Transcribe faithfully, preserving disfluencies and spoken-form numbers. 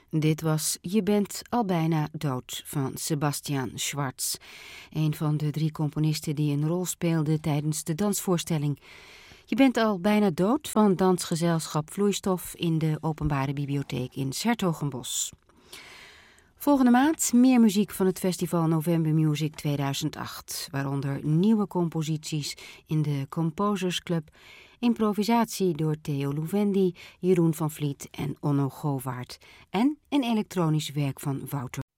Dit was Je bent al bijna dood van Sebastian Schwartz. Een van de drie componisten die een rol speelden tijdens de dansvoorstelling. Je bent al bijna dood van dansgezelschap Vloeistof in de Openbare Bibliotheek in 's Hertogenbosch. Volgende maand meer muziek van het festival November Music tweeduizend acht. Waaronder nieuwe composities in de Composers Club, improvisatie door Theo Louvendi, Jeroen van Vliet en Onno Govaert en een elektronisch werk van Wouter